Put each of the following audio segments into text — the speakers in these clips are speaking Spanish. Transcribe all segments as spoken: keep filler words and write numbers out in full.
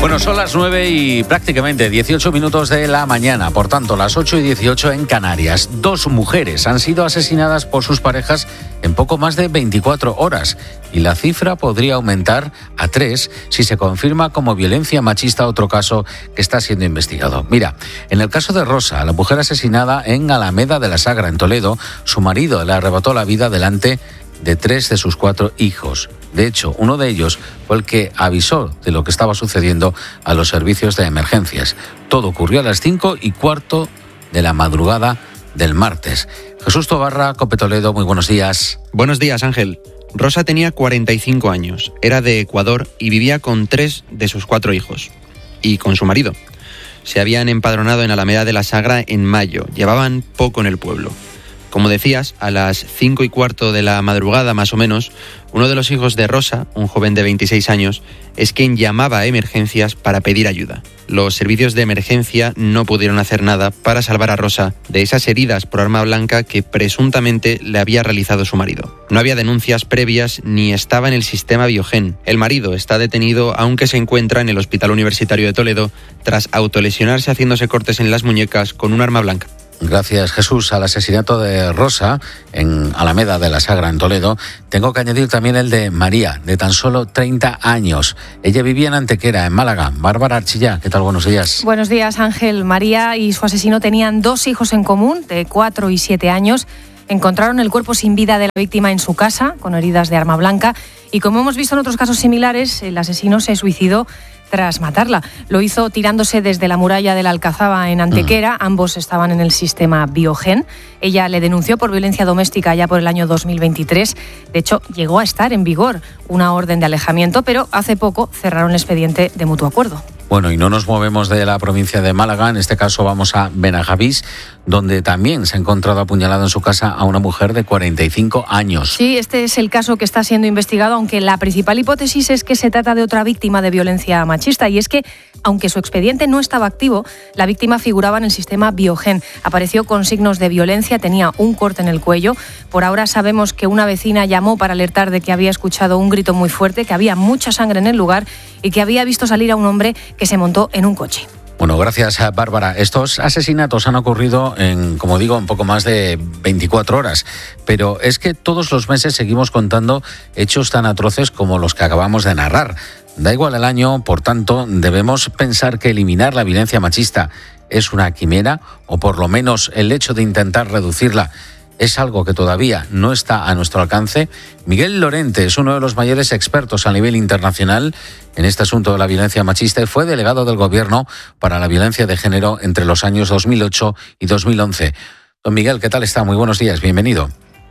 Bueno, son las nueve y prácticamente dieciocho minutos de la mañana, por tanto las ocho y dieciocho en Canarias. Dos mujeres han sido asesinadas por sus parejas en poco más de veinticuatro horas y la cifra podría aumentar a tres si se confirma como violencia machista otro caso que está siendo investigado. Mira, en el caso de Rosa, la mujer asesinada en Alameda de la Sagra, en Toledo, su marido le arrebató la vida delante de tres de sus cuatro hijos. De hecho, uno de ellos fue el que avisó de lo que estaba sucediendo a los servicios de emergencias. Todo ocurrió a las cinco y cuarto de la madrugada del martes. Jesús Tobarra, COPE Toledo, muy buenos días. Buenos días, Ángel. Rosa tenía cuarenta y cinco años, era de Ecuador y vivía con tres de sus cuatro hijos. Y con su marido. Se habían empadronado en Alameda de la Sagra en mayo. Llevaban poco en el pueblo. Como decías, a las cinco y cuarto de la madrugada más o menos, uno de los hijos de Rosa, un joven de veintiséis años, es quien llamaba a emergencias para pedir ayuda. Los servicios de emergencia no pudieron hacer nada para salvar a Rosa de esas heridas por arma blanca que presuntamente le había realizado su marido. No había denuncias previas ni estaba en el sistema Biogen. El marido está detenido, aunque se encuentra en el Hospital Universitario de Toledo tras autolesionarse haciéndose cortes en las muñecas con un arma blanca. Gracias, Jesús. Al asesinato de Rosa en Alameda de la Sagra, en Toledo, tengo que añadir también el de María, de tan solo treinta años. Ella vivía en Antequera, en Málaga. Bárbara Archilla, ¿qué tal? Buenos días. Buenos días, Ángel. María y su asesino tenían dos hijos en común, de cuatro y siete años. Encontraron el cuerpo sin vida de la víctima en su casa, con heridas de arma blanca. Y como hemos visto en otros casos similares, el asesino se suicidó tras matarla. Lo hizo tirándose desde la muralla de la Alcazaba en Antequera. Mm. Ambos estaban en el sistema Biogen. Ella le denunció por violencia doméstica ya por el año dos mil veintitrés. De hecho, llegó a estar en vigor una orden de alejamiento, pero hace poco cerraron el expediente de mutuo acuerdo. Bueno, y no nos movemos de la provincia de Málaga, en este caso vamos a Benajavís, donde también se ha encontrado apuñalado en su casa a una mujer de cuarenta y cinco años. Sí, este es el caso que está siendo investigado, aunque la principal hipótesis es que se trata de otra víctima de violencia machista, y es que, aunque su expediente no estaba activo, la víctima figuraba en el sistema Biogen. Apareció con signos de violencia, tenía un corte en el cuello. Por ahora sabemos que una vecina llamó para alertar de que había escuchado un grito muy fuerte, que había mucha sangre en el lugar y que había visto salir a un hombre que se montó en un coche. Bueno, gracias, Bárbara. Estos asesinatos han ocurrido en, como digo, en poco más de veinticuatro horas. Pero es que todos los meses seguimos contando hechos tan atroces como los que acabamos de narrar. Da igual el año, por tanto, debemos pensar que eliminar la violencia machista es una quimera, o por lo menos el hecho de intentar reducirla es algo que todavía no está a nuestro alcance. Miguel Lorente es uno de los mayores expertos a nivel internacional en este asunto de la violencia machista y fue delegado del Gobierno para la violencia de género entre los años dos mil ocho y dos mil once. Don Miguel, ¿qué tal está? Muy buenos días, bienvenido.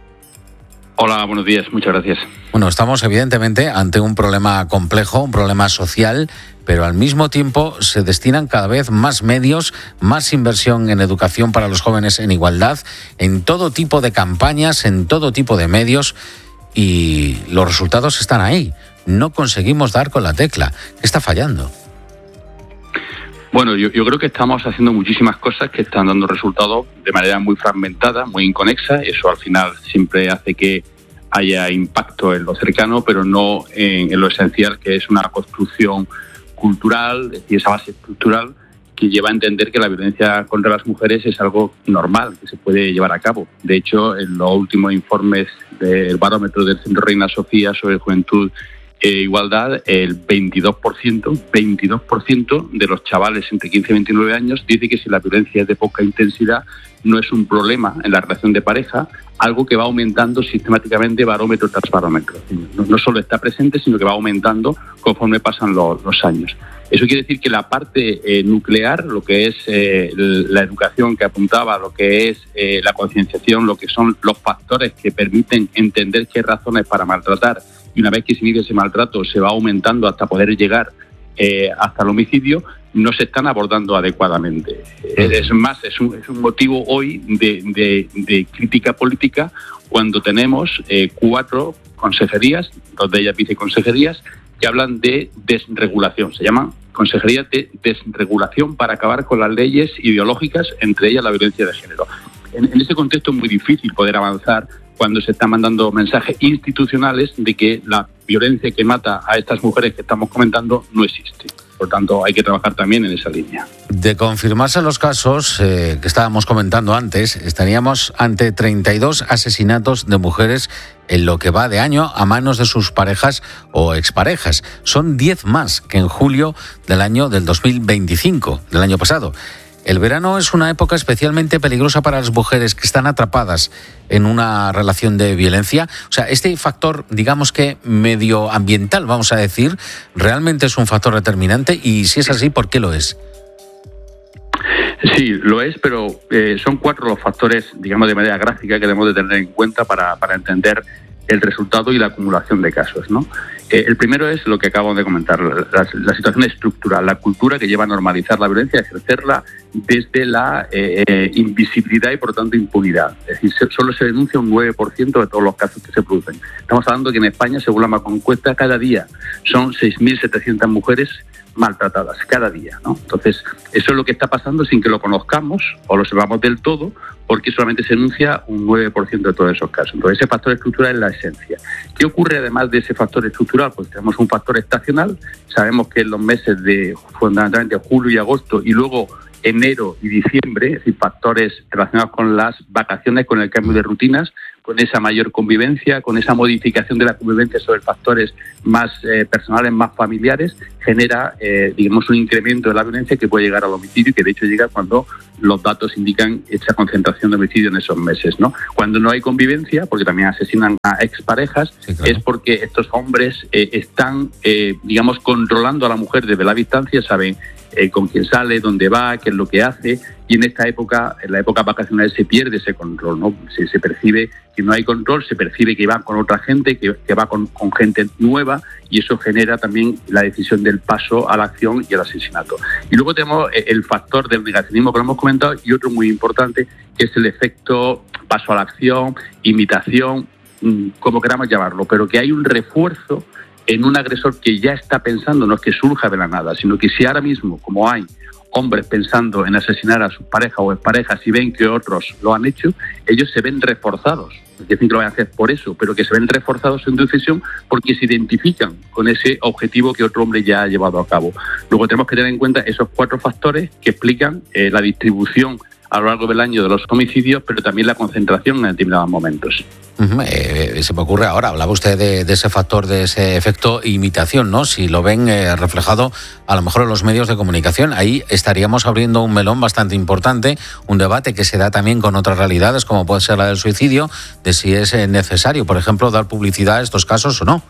Hola, buenos días, muchas gracias. Bueno, estamos evidentemente ante un problema complejo, un problema social, pero al mismo tiempo se destinan cada vez más medios, más inversión en educación para los jóvenes en igualdad, en todo tipo de campañas, en todo tipo de medios, y los resultados están ahí. No conseguimos dar con la tecla. ¿Qué está fallando? Bueno, yo, yo creo que estamos haciendo muchísimas cosas que están dando resultados de manera muy fragmentada, muy inconexa. Eso al final siempre hace que haya impacto en lo cercano, pero no en, en lo esencial, que es una construcción cultural, es decir, esa base estructural que lleva a entender que la violencia contra las mujeres es algo normal, que se puede llevar a cabo. De hecho, en los últimos informes del barómetro del Centro Reina Sofía sobre juventud e igualdad, el veintidós por ciento, veintidós por ciento de los chavales entre quince y veintinueve años dice que si la violencia es de poca intensidad no es un problema en la relación de pareja, algo que va aumentando sistemáticamente barómetro tras barómetro. No, no solo está presente, sino que va aumentando conforme pasan los, los años. Eso quiere decir que la parte eh, nuclear, lo que es eh, la educación que apuntaba, lo que es eh, la concienciación, lo que son los factores que permiten entender qué razones para maltratar, y una vez que se inicia ese maltrato se va aumentando hasta poder llegar eh, hasta el homicidio, no se están abordando adecuadamente. Es más, es un, es un motivo hoy de, de, de crítica política cuando tenemos eh, cuatro consejerías, dos de ellas viceconsejerías, que hablan de desregulación. Se llaman consejerías de desregulación para acabar con las leyes ideológicas, entre ellas la violencia de género. En, en ese contexto es muy difícil poder avanzar cuando se están mandando mensajes institucionales de que la violencia que mata a estas mujeres que estamos comentando no existe. Por tanto, hay que trabajar también en esa línea. De confirmarse los casos eh, que estábamos comentando antes, estaríamos ante treinta y dos asesinatos de mujeres en lo que va de año a manos de sus parejas o exparejas. Son diez más que en julio del año del dos mil veinticinco, del año pasado. El verano es una época especialmente peligrosa para las mujeres que están atrapadas en una relación de violencia. O sea, este factor, digamos que medioambiental, vamos a decir, realmente es un factor determinante, y si es así, ¿por qué lo es? Sí, lo es, pero eh, son cuatro los factores, digamos, de manera gráfica que debemos de tener en cuenta para, para entender el resultado y la acumulación de casos, ¿no? Eh, el primero es lo que acabo de comentar, la, la situación estructural, la cultura que lleva a normalizar la violencia, a ejercerla desde la eh, eh, invisibilidad y, por lo tanto, impunidad. Es decir, se, solo se denuncia un nueve por ciento de todos los casos que se producen. Estamos hablando que en España, según la Macroencuesta, cada día son seis mil setecientas mujeres maltratadas, cada día, ¿no? Entonces, eso es lo que está pasando sin que lo conozcamos o lo sepamos del todo, porque solamente se denuncia un nueve por ciento de todos esos casos. Entonces, ese factor estructural es la esencia. ¿Qué ocurre además de ese factor estructural? Pues tenemos un factor estacional. Sabemos que en los meses de, fundamentalmente, julio y agosto, y luego enero y diciembre, es decir, factores relacionados con las vacaciones, con el cambio de rutinas, con esa mayor convivencia, con esa modificación de la convivencia sobre factores más eh, personales, más familiares, genera, eh, digamos, un incremento de la violencia que puede llegar al homicidio, y que de hecho llega cuando los datos indican esa concentración de homicidio en esos meses, ¿no? Cuando no hay convivencia, porque también asesinan a exparejas, sí, claro, es porque estos hombres eh, están, eh, digamos, controlando a la mujer desde la distancia, saben eh, con quién sale, dónde va, qué es lo que hace, y en esta época, en la época vacacional, se pierde ese control, ¿no? Se, se percibe que no hay control, se percibe que va con otra gente, que, que va con, con gente nueva, y eso genera también la decisión del paso a la acción y al asesinato. Y luego tenemos el factor del negacionismo que lo hemos comentado, y otro muy importante, que es el efecto paso a la acción, imitación, como queramos llamarlo, pero que hay un refuerzo en un agresor que ya está pensando, no es que surja de la nada, sino que si ahora mismo, como hay hombres pensando en asesinar a sus parejas o exparejas y ven que otros lo han hecho, ellos se ven reforzados. Es decir, que lo van a hacer por eso, pero que se ven reforzados en su decisión porque se identifican con ese objetivo que otro hombre ya ha llevado a cabo. Luego tenemos que tener en cuenta esos cuatro factores que explican eh, la distribución a lo largo del año de los homicidios, pero también la concentración en determinados momentos. Uh-huh. Eh, se me ocurre ahora, hablaba usted de, de ese factor, de ese efecto imitación, ¿no? Si lo ven eh, reflejado a lo mejor en los medios de comunicación, ahí estaríamos abriendo un melón bastante importante, un debate que se da también con otras realidades, como puede ser la del suicidio, de si es eh, necesario, por ejemplo, dar publicidad a estos casos o no.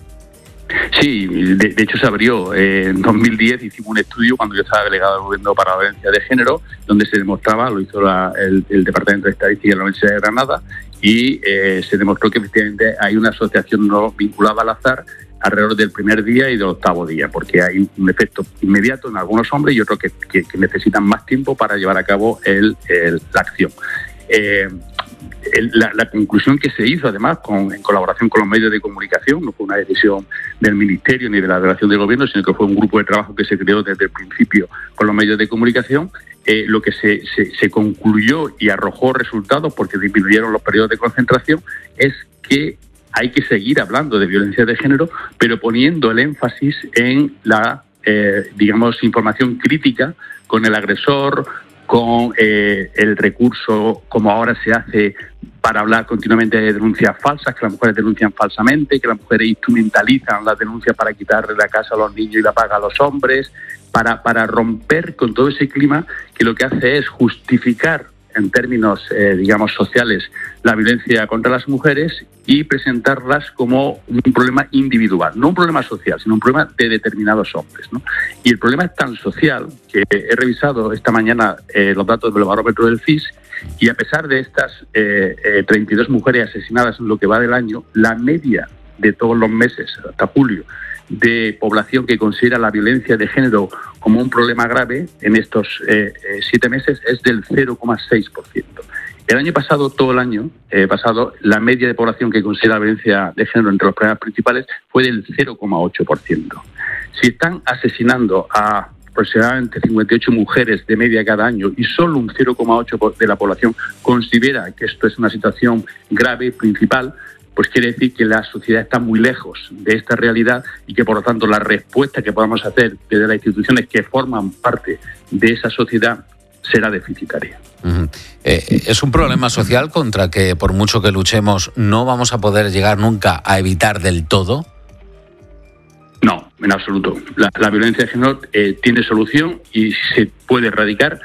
Sí, de, de hecho se abrió. Eh, en dos mil diez hicimos un estudio cuando yo estaba delegado del Gobierno para la Violencia de Género, donde se demostraba, lo hizo la, el, el Departamento de Estadística de la Universidad de Granada, y eh, se demostró que efectivamente hay una asociación no vinculada al azar alrededor del primer día y del octavo día, porque hay un efecto inmediato en algunos hombres y otros que, que, que necesitan más tiempo para llevar a cabo el, el, la acción. Eh, El, la, la conclusión que se hizo, además, con, en colaboración con los medios de comunicación, no fue una decisión del Ministerio ni de la Delegación del Gobierno, sino que fue un grupo de trabajo que se creó desde el principio con los medios de comunicación, eh, lo que se, se, se concluyó y arrojó resultados, porque disminuyeron los periodos de concentración, es que hay que seguir hablando de violencia de género, pero poniendo el énfasis en la, eh, digamos, información crítica con el agresor, con eh, el recurso, como ahora se hace para hablar continuamente de denuncias falsas, que las mujeres denuncian falsamente, que las mujeres instrumentalizan las denuncias para quitarle la casa a los niños y la paga a los hombres, para, para romper con todo ese clima que lo que hace es justificar en términos, eh, digamos, sociales, la violencia contra las mujeres y presentarlas como un problema individual, no un problema social, sino un problema de determinados hombres, ¿no? Y el problema es tan social que he revisado esta mañana eh, los datos del barómetro del C I S, y a pesar de estas eh, eh, treinta y dos mujeres asesinadas en lo que va del año, la media de todos los meses, hasta julio, de población que considera la violencia de género como un problema grave en estos eh, eh, siete meses es del cero coma seis por ciento. El año pasado, todo el año eh, pasado, la media de población que considera la violencia de género entre los problemas principales fue del cero coma ocho por ciento. Si están asesinando a aproximadamente cincuenta y ocho mujeres de media cada año y solo un cero coma ocho por ciento de la población considera que esto es una situación grave, principal, pues quiere decir que la sociedad está muy lejos de esta realidad y que por lo tanto la respuesta que podamos hacer desde las instituciones que forman parte de esa sociedad será deficitaria. Uh-huh. Eh, ¿Es un problema social contra que por mucho que luchemos no vamos a poder llegar nunca a evitar del todo? No, en absoluto. La, la violencia de género eh, tiene solución y se puede erradicar.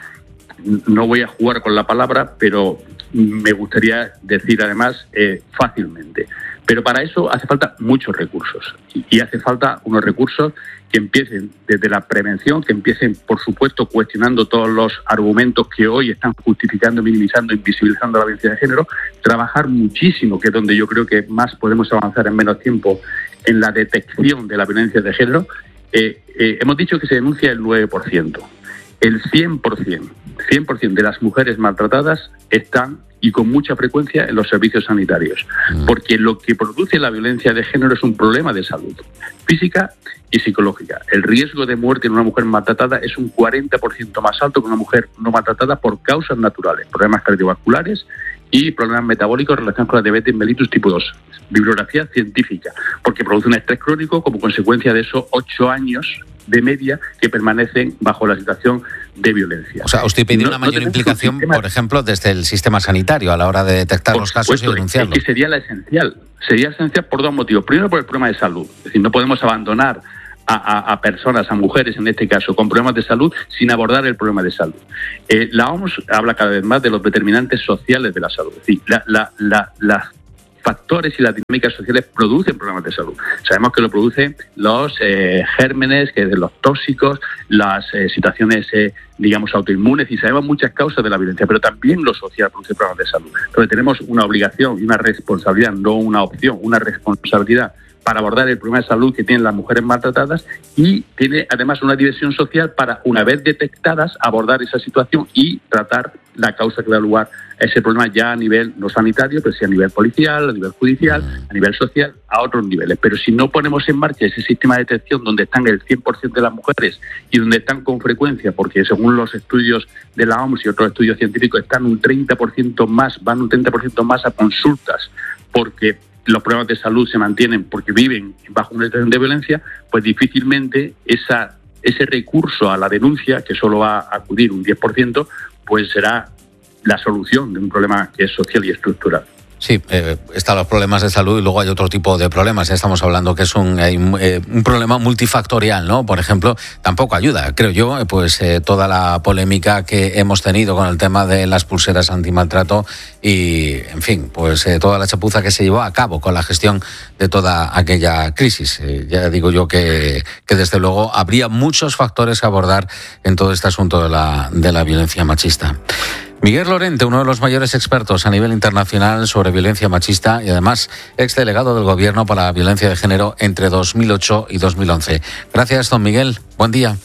No voy a jugar con la palabra, pero me gustaría decir además eh, fácilmente. Pero para eso hace falta muchos recursos y, y hace falta unos recursos que empiecen desde la prevención, que empiecen, por supuesto, cuestionando todos los argumentos que hoy están justificando, minimizando, invisibilizando la violencia de género, trabajar muchísimo, que es donde yo creo que más podemos avanzar en menos tiempo, en la detección de la violencia de género. Eh, eh, hemos dicho que se denuncia el nueve por ciento. El cien por ciento, cien por ciento de las mujeres maltratadas están, y con mucha frecuencia, en los servicios sanitarios. Porque lo que produce la violencia de género es un problema de salud física y psicológica. El riesgo de muerte en una mujer maltratada es un cuarenta por ciento más alto que una mujer no maltratada por causas naturales, problemas cardiovasculares y problemas metabólicos relacionados con la diabetes mellitus tipo dos. Bibliografía científica, porque produce un estrés crónico como consecuencia de esos ocho años de media que permanecen bajo la situación de violencia. O sea, usted pide no, una mayor no implicación, un por ejemplo, desde el sistema sanitario a la hora de detectar por los casos supuesto, y denunciarlos. Es que sería la esencial. Sería esencial por dos motivos. Primero, por el problema de salud. Es decir, no podemos abandonar a, a, a personas, a mujeres en este caso, con problemas de salud sin abordar el problema de salud. Eh, la O M S habla cada vez más de los determinantes sociales de la salud. Es decir, la, la, la, la factores y las dinámicas sociales producen problemas de salud. Sabemos que lo producen los eh, gérmenes, que de los tóxicos, las eh, situaciones, eh, digamos, autoinmunes, y sabemos muchas causas de la violencia, pero también lo social produce problemas de salud. Entonces tenemos una obligación y una responsabilidad, no una opción, una responsabilidad para abordar el problema de salud que tienen las mujeres maltratadas, y tiene además una dimensión social para, una vez detectadas, abordar esa situación y tratar la causa que da lugar a ese problema ya a nivel no sanitario, pero sí a nivel policial, a nivel judicial, a nivel social, a otros niveles. Pero si no ponemos en marcha ese sistema de detección donde están el cien por ciento de las mujeres y donde están con frecuencia, porque según los estudios de la O M S y otros estudios científicos están un treinta por ciento más, van un treinta por ciento más a consultas porque los problemas de salud se mantienen porque viven bajo una situación de violencia, pues difícilmente esa, ese recurso a la denuncia, que solo va a acudir un diez por ciento, pues será la solución de un problema que es social y estructural. Sí, eh, están los problemas de salud y luego hay otro tipo de problemas. Ya estamos hablando que es un, eh, un problema multifactorial, ¿no? Por ejemplo, tampoco ayuda, creo yo, pues eh, toda la polémica que hemos tenido con el tema de las pulseras antimaltrato y, en fin, pues eh, toda la chapuza que se llevó a cabo con la gestión de toda aquella crisis. Eh, ya digo yo que, que desde luego habría muchos factores a abordar en todo este asunto de la, de la violencia machista. Miguel Lorente, uno de los mayores expertos a nivel internacional sobre violencia machista y además exdelegado del Gobierno para la violencia de género entre dos mil ocho y dos mil once. Gracias, don Miguel. Buen día.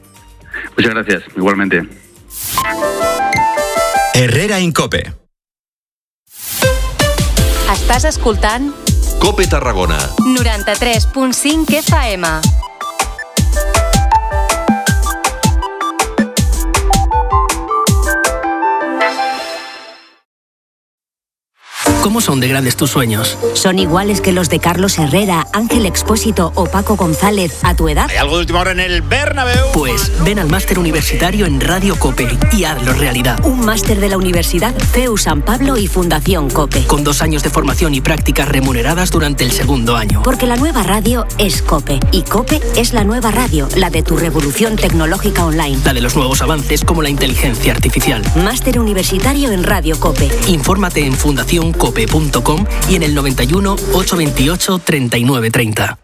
Muchas gracias, igualmente. Herrera en COPE. Estàs escoltant COPE Tarragona noranta-tres punt cinc F M. ¿Cómo son de grandes tus sueños? ¿Son iguales que los de Carlos Herrera, Ángel Expósito o Paco González a tu edad? ¿Hay algo de última hora en el Bernabéu? Pues ven al máster universitario en Radio COPE y hazlo realidad. Un máster de la Universidad C E U San Pablo y Fundación COPE. Con dos años de formación y prácticas remuneradas durante el segundo año. Porque la nueva radio es COPE y COPE es la nueva radio, la de tu revolución tecnológica online. La de los nuevos avances como la inteligencia artificial. Máster universitario en Radio COPE. Infórmate en fundación cope punto com y en el noventa y uno, ochocientos veintiocho, treinta y nueve treinta.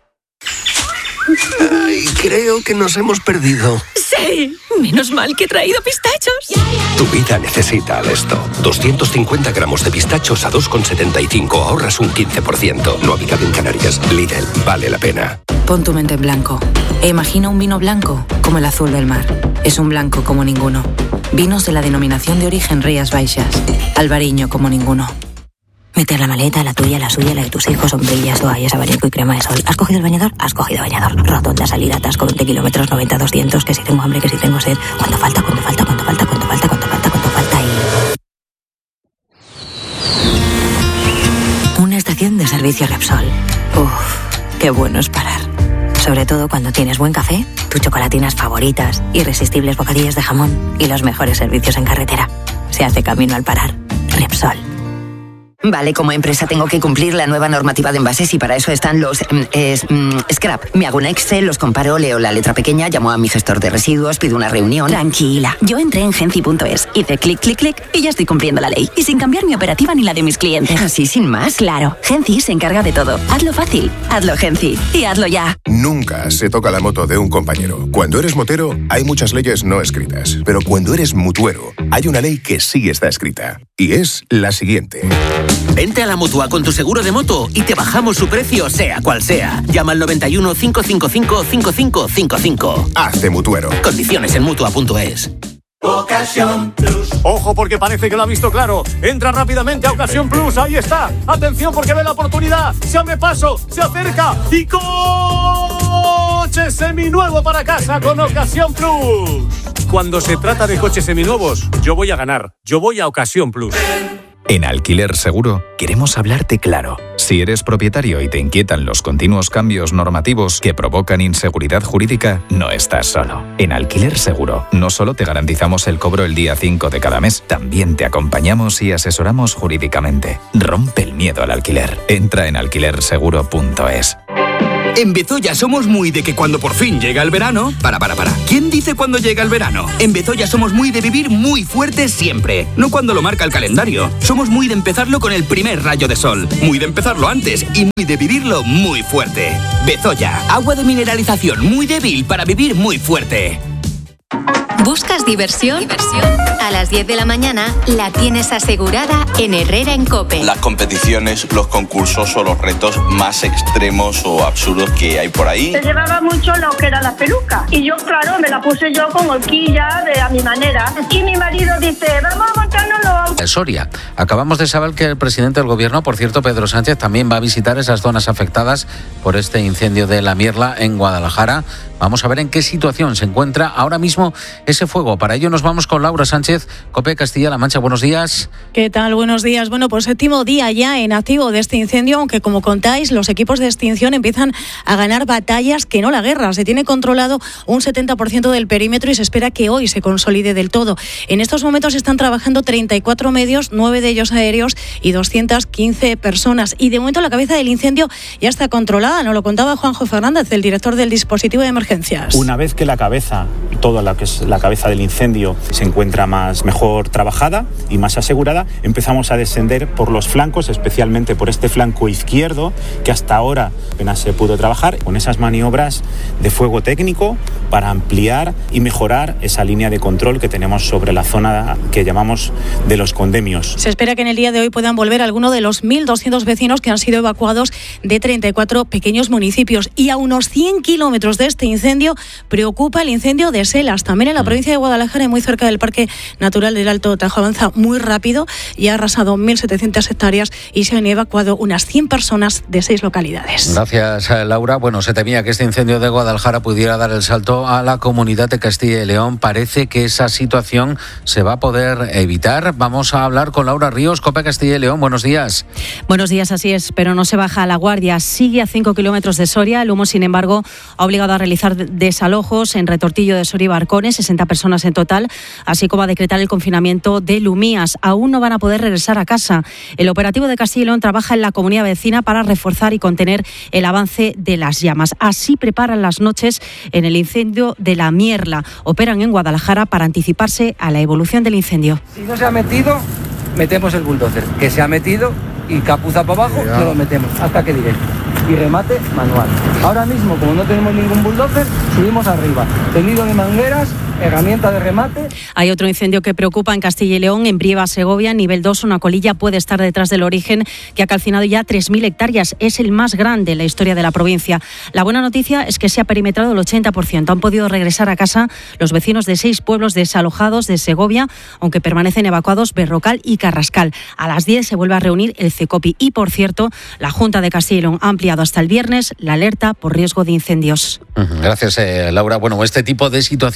Ay, creo que nos hemos perdido. Sí, menos mal que he traído pistachos. Tu vida necesita Alesto. doscientos cincuenta gramos de pistachos a dos con setenta y cinco, ahorras un quince por ciento. No habitado en Canarias. Lidl, vale la pena. Pon tu mente en blanco e imagina un vino blanco como el azul del mar. Es un blanco como ninguno. Vinos de la denominación de origen Rías Baixas. Albariño como ninguno. Meter la maleta, la tuya, la suya, la de tus hijos, sombrillas, toallas, abanico y crema de sol. ¿Has cogido el bañador? Has cogido bañador. Rotonda, salida, atasco, veinte kilómetros, noventa, doscientos, que si tengo hambre, que si tengo sed. ¿Cuánto falta? ¿Cuánto falta? ¿Cuánto falta? ¿Cuánto falta? ¿Cuánto falta? ¿Cuánto falta? Y... una estación estación de servicio Repsol. Uff, qué bueno es parar. Sobre todo cuando tienes buen café, tus chocolatinas favoritas, irresistibles bocadillos de jamón y los mejores servicios en carretera. Se hace camino al parar. Repsol. Vale, como empresa tengo que cumplir la nueva normativa de envases y para eso están los eh, es, mm, scrap. Me hago un Excel, los comparo, leo la letra pequeña, llamo a mi gestor de residuos, pido una reunión. Tranquila, yo entré en genci punto es, hice clic, clic, clic y ya estoy cumpliendo la ley. Y sin cambiar mi operativa ni la de mis clientes. ¿Así sin más? Claro, Genci se encarga de todo. Hazlo fácil, hazlo Genci y hazlo ya. Nunca se toca la moto de un compañero. Cuando eres motero, hay muchas leyes no escritas. Pero cuando eres mutuero, hay una ley que sí está escrita. Y es la siguiente. Vente a la Mutua con tu seguro de moto y te bajamos su precio, sea cual sea. Llama al noventa y uno, cinco cinco cinco, cinco cinco cinco cinco. Hazte mutuero. Condiciones en mutua punto es. Ocasión Plus. Ojo porque parece que lo ha visto claro. Entra rápidamente a Ocasión Plus. Ahí está. Atención porque ve la oportunidad. Se abre paso, se acerca y coche seminuevo para casa con Ocasión Plus. Cuando se trata de coches seminuevos, yo voy a ganar. Yo voy a Ocasión Plus. En Alquiler Seguro queremos hablarte claro. Si eres propietario y te inquietan los continuos cambios normativos que provocan inseguridad jurídica, no estás solo. En Alquiler Seguro no solo te garantizamos el cobro el día cinco de cada mes, también te acompañamos y asesoramos jurídicamente. Rompe el miedo al alquiler. Entra en alquiler seguro punto es. En Bezoya somos muy de que cuando por fin llega el verano... Para, para, para. ¿Quién dice cuando llega el verano? En Bezoya somos muy de vivir muy fuerte siempre. No cuando lo marca el calendario. Somos muy de empezarlo con el primer rayo de sol. Muy de empezarlo antes y muy de vivirlo muy fuerte. Bezoya. Agua de mineralización muy débil para vivir muy fuerte. ¿Buscas diversión? ¿Diversión? A las diez de la mañana la tienes asegurada en Herrera en COPE. Las competiciones, los concursos o los retos más extremos o absurdos que hay por ahí. Se llevaba mucho lo que era la peluca. Y yo, claro, me la puse yo con horquilla de a mi manera. Y mi marido dice, vamos a montárnoslo. Soria. Acabamos de saber que el presidente del gobierno, por cierto, Pedro Sánchez, también va a visitar esas zonas afectadas por este incendio de La Mierla en Guadalajara. Vamos a ver en qué situación se encuentra ahora mismo ese fuego. Para ello nos vamos con Laura Sánchez, COPE Castilla-La Mancha. Buenos días. ¿Qué tal? Buenos días. Bueno, pues séptimo día ya en activo de este incendio, aunque como contáis, los equipos de extinción empiezan a ganar batallas que no la guerra. Se tiene controlado un setenta por ciento del perímetro y se espera que hoy se consolide del todo. En estos momentos están trabajando treinta y cuatro medios, nueve de ellos aéreos y doscientas quince personas. Y de momento la cabeza del incendio ya está controlada. Nos lo contaba Juanjo Fernández, el director del dispositivo de emergencias. Una vez que la cabeza, toda la que es la cabeza del incendio, se encuentra más mejor trabajada y más asegurada, empezamos a descender por los flancos, especialmente por este flanco izquierdo, que hasta ahora apenas se pudo trabajar, con esas maniobras de fuego técnico para ampliar y mejorar esa línea de control que tenemos sobre la zona que llamamos de los condemios. Se espera que en el día de hoy puedan volver algunos de los mil doscientos vecinos que han sido evacuados de treinta y cuatro pequeños municipios. Y a unos cien kilómetros de este incendio preocupa el incendio de Selas, también en la provincia de Guadalajara y muy cerca del Parque Natural del Alto Tajo. Avanza muy rápido y ha arrasado mil setecientas hectáreas y se han evacuado unas cien personas de seis localidades. Gracias, Laura. Bueno, se temía que este incendio de Guadalajara pudiera dar el salto a la comunidad de Castilla y León. Parece que esa situación se va a poder evitar. Vamos a hablar con Laura Ríos, COPE Castilla y León. Buenos días. Buenos días, así es, pero no se baja la guardia. Sigue a cinco kilómetros de Soria. El humo, sin embargo, ha obligado a realizar desalojos en Retortillo de Soria y Barcones, sesenta personas en total, así como a decretar el confinamiento de Lumías. Aún no van a poder regresar a casa. El operativo de Castilla y León trabaja en la comunidad vecina para reforzar y contener el avance de las llamas. Así preparan las noches en el incendio de La Mierla. Operan en Guadalajara para anticiparse a la evolución del incendio. Si no se ha metido, metemos el bulldozer. Que se ha metido y capuza para abajo, no lo metemos hasta que directo. Y remate manual. Ahora mismo, como no tenemos ningún bulldozer, subimos arriba. Tendido de mangueras, herramienta de remate. Hay otro incendio que preocupa en Castilla y León, en Brieva, Segovia, nivel dos. Una colilla puede estar detrás del origen, que ha calcinado ya tres mil hectáreas. Es el más grande en la historia de la provincia. La buena noticia es que se ha perimetrado el ochenta por ciento. Han podido regresar a casa los vecinos de seis pueblos desalojados de Segovia, aunque permanecen evacuados Berrocal y Carrascal. A las diez se vuelve a reunir el CECOPI. Y, por cierto, la Junta de Castilla y León ha ampliado hasta el viernes la alerta por riesgo de incendios. Gracias, eh, Laura. Bueno, este tipo de situaciones pueden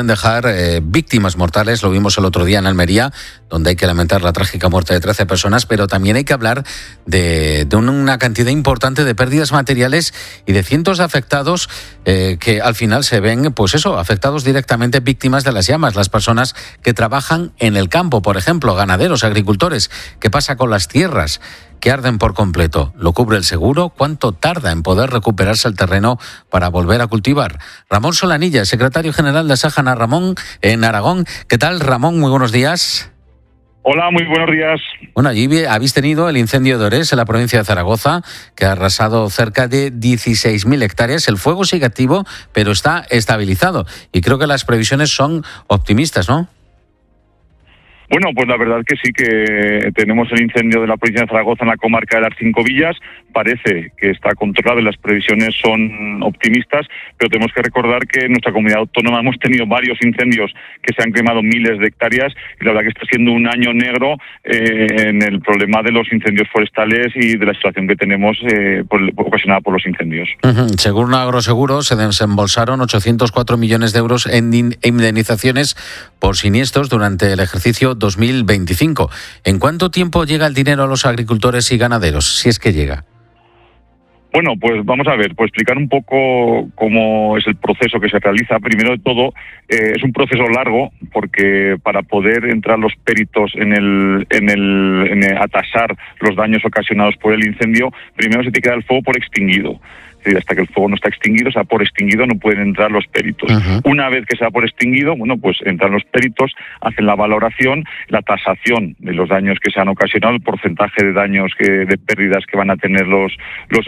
pueden dejar eh, víctimas mortales. Lo vimos el otro día en Almería, donde hay que lamentar la trágica muerte de trece personas, pero también hay que hablar de, de una cantidad importante de pérdidas materiales y de cientos de afectados eh, que al final se ven, pues eso, afectados directamente, víctimas de las llamas. Las personas que trabajan en el campo, por ejemplo, ganaderos, agricultores. ¿Qué pasa con las tierras que arden por completo? ¿Lo cubre el seguro? ¿Cuánto tarda en poder recuperarse el terreno para volver a cultivar? Ramón Solanilla, secretario general de Sájana Ramón en Aragón. ¿Qué tal, Ramón? Muy buenos días. Hola, muy buenos días. Bueno, allí habéis tenido el incendio de Orés en la provincia de Zaragoza, que ha arrasado cerca de dieciséis mil hectáreas. El fuego sigue activo, pero está estabilizado. Y creo que las previsiones son optimistas, ¿no? Bueno, pues la verdad que sí, que tenemos el incendio de la provincia de Zaragoza en la comarca de las Cinco Villas. Parece que está controlado y las previsiones son optimistas, pero tenemos que recordar que en nuestra comunidad autónoma hemos tenido varios incendios que se han quemado miles de hectáreas y la verdad que está siendo un año negro eh, en el problema de los incendios forestales y de la situación que tenemos eh, por, ocasionada por los incendios. Uh-huh. Según Agroseguro, se desembolsaron ochocientos cuatro millones de euros en indemnizaciones por siniestros durante el ejercicio dos mil veinticinco. ¿En cuánto tiempo llega el dinero a los agricultores y ganaderos, si es que llega? Bueno, pues vamos a ver, pues explicar un poco cómo es el proceso que se realiza. Primero de todo, eh, es un proceso largo porque para poder entrar los peritos en el, en el, en el atasar los daños ocasionados por el incendio, primero se te queda el fuego por extinguido. Es decir, hasta que el fuego no está extinguido, o sea, por extinguido no pueden entrar los peritos. Uh-huh. Una vez que se da por extinguido, bueno, pues entran los peritos, hacen la valoración, la tasación de los daños que se han ocasionado, el porcentaje de daños, que, de pérdidas que van a tener los, los